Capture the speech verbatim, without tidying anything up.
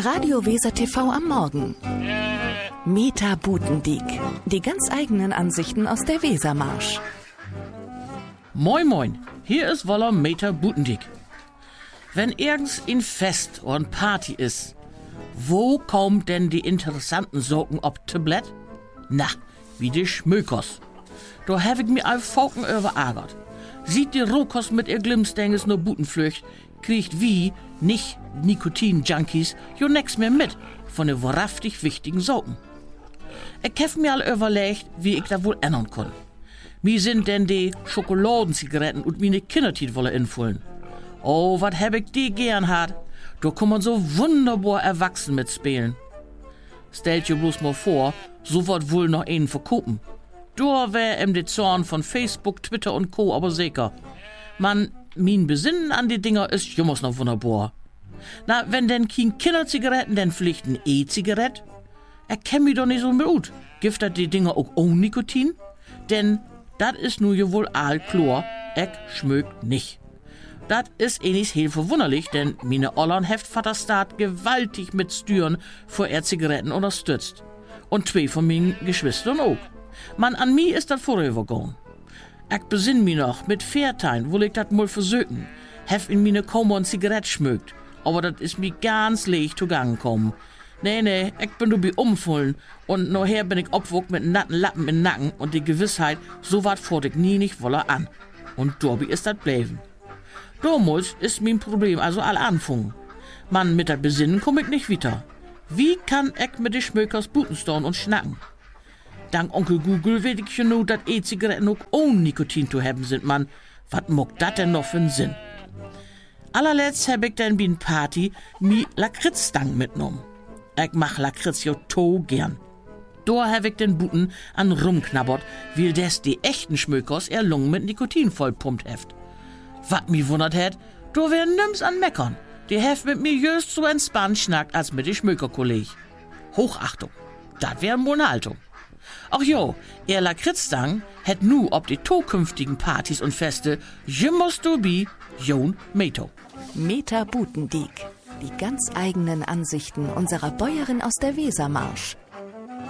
Radio Weser T V am Morgen. Meta Butendiek. Die ganz eigenen Ansichten aus der Wesermarsch. Moin moin, hier ist Woller Meta Butendiek. Wenn irgends ein Fest oder ein Party ist, wo kommen denn die interessanten Socken ob Tablett? Na, wie die Schmökers. Da hab ich mir all Volken überärgert. Sieht die Rohkost mit ihr Glimmstenges nur Butenflücht, kriegt wie, nicht Nikotin-Junkies, jo nix mehr mit von den wahrhaftig wichtigen Socken. Ich hab mir all überlegt, wie ich da wohl ändern kann. Wie sind denn die Schokoladenzigaretten und meine Kindertit wolle infüllen? Oh, wat hab ich die gern hat. Da kann man so wunderbar erwachsen mitspielen. Stellt ihr bloß mal vor, so wat wohl noch einen verkopen. Da wär im de Zorn von Facebook, Twitter und Co. aber sicher. Man, mein Besinnen an die Dinger ist jummers noch wunderbar. Na, wenn denn kein Kinderzigaretten, denn vielleicht ein E-Zigarett? Er kennt mich doch nicht so gut. Gibt dat die Dinger auch ohne Nikotin? Denn dat is nu ja wohl Aalchlor, ich schmögt nicht. Dat is eh nicht heel verwunderlich, denn meine Ollern heft Vaterstaat gewaltig mit Stüren vor er Zigaretten unterstützt. Und zwei von meinen Geschwistern auch. Man, an mi ist dat vorübergegangen. Ich besinn mi noch, mit Viertein, wo ich dat mal versöken, hef in mine kaum ein Zigarett schmögt. Aber dat is mi ganz leicht zugangen kommen. Nee, nee, ich bin du bi umfüllen und nachher bin ich obwuck mit natten Lappen im Nacken und die Gewissheit, so wat fort ich nie nicht wolle an. Und dorbi ist dat bleiben. Damals ist mein Problem also all anfangen. Man, mit der Besinnen komm ich nicht weiter. Wie kann ich mit den Schmökers Butenstone und schnacken? Dank Onkel Google weet ich ja nur, dass E-Zigaretten auch ohne Nikotin zu haben sind, man. Was mag dat denn noch für einen Sinn? Allerletzt hab ich dann bei n Party mi Lakritzstangen mitgenommen. Ich mach Lakritz jo to gern. Da hab ich den Buten an rumknabbert, weil des die echten Schmökers er Lungen mit Nikotin vollpumpt heft. Wat mi wundert hätt, da wär nims an meckern. Die heft mit mir just so entspannt schnackt als mit die Schmökerkolleg. Hochachtung, dat wär eine Haltung. Ach jo, er Lakritzstangen hätt nu ob die zukünftigen Partys und Feste jimmers du bi Jon Meto. Meta Butendiek. Die ganz eigenen Ansichten unserer Bäuerin aus der Wesermarsch.